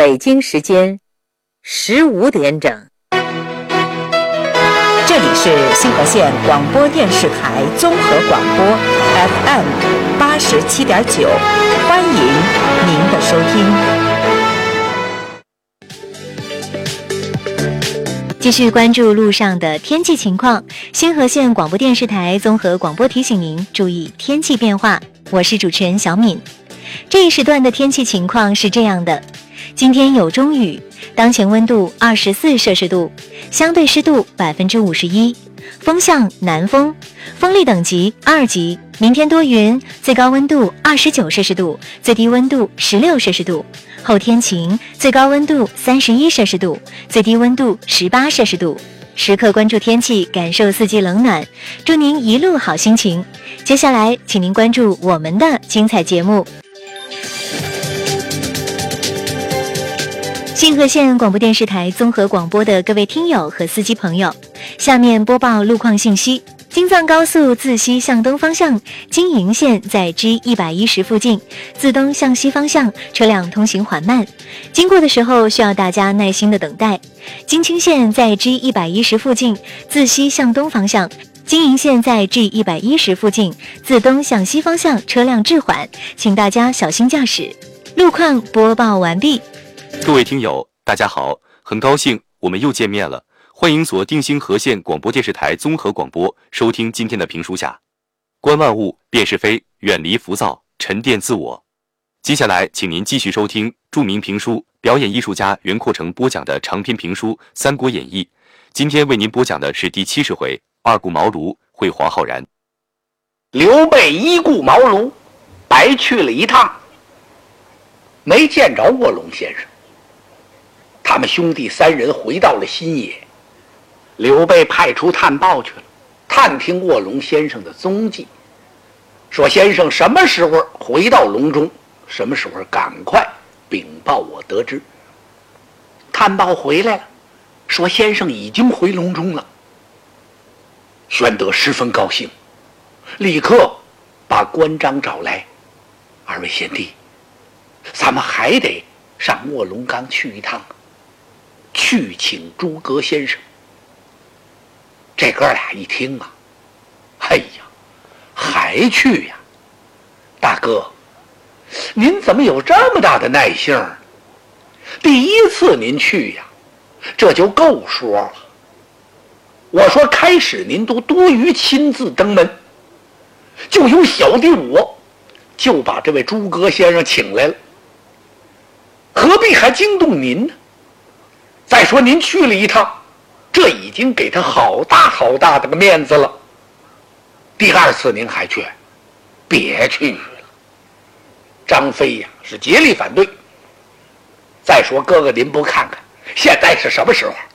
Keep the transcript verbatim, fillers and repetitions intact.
北京时间十五点整。 这里是新河县广播电视台综合广播 F M 八十七点九，欢迎您的收听。 继续关注路上的天气情况，新河县广播电视台综合广播提醒您注意天气变化。我是主持人小敏。这一时段的天气情况是这样的：今天有中雨，当前温度二十四摄氏度，相对湿度百分之五十一，风向南风，风力等级二级。明天多云，最高温度二十九摄氏度，最低温度十六摄氏度。后天晴，最高温度三十一摄氏度，最低温度十八摄氏度。时刻关注天气，感受四季冷暖，祝您一路好心情。接下来，请您关注我们的精彩节目。新河县广播电视台综合广播的各位听友和司机朋友，下面播报路况信息。京藏高速自西向东方向，京营线在 G 一百一十附近，自东向西方向车辆通行缓慢，经过的时候需要大家耐心的等待。京青线在 G 一百一十附近，自西向东方向，京营线在 G 一百一十附近，自东向西方向车辆滞缓，请大家小心驾驶。路况播报完毕。 各位听友，大家好，很高兴我们又见面了。欢迎锁定新河县广播电视台综合广播，收听今天的评书下。观万物，辨是非，远离浮躁，沉淀自我。接下来，请您继续收听著名评书表演艺术家袁阔成播讲的长篇评书《三国演义》。今天为您播讲的是第七十回：二顾茅庐会黄浩然。 刘备一顾茅庐，白去了一趟，没见着卧龙先生。他们兄弟三人回到了新野。刘备派出探报去了，探听卧龙先生的踪迹，说先生什么时候回到隆中，什么时候赶快禀报我得知。探报回来了，说先生已经回隆中了。玄德十分高兴，立刻把关张找来，二位贤弟，咱们还得上卧龙岗去一趟，去请诸葛先生。这哥俩一听啊，哎呀，还去呀？大哥，您怎么有这么大的耐性？第一次您去呀，这就够说了。我说开始您都多余亲自登门，就由小弟我就把这位诸葛先生请来了，何必还惊动您呢？再说您去了一趟，这已经给他好大好大的个面子了。第二次您还去，别去了。张飞呀是竭力反对。再说哥哥您不看看，现在是什么时候？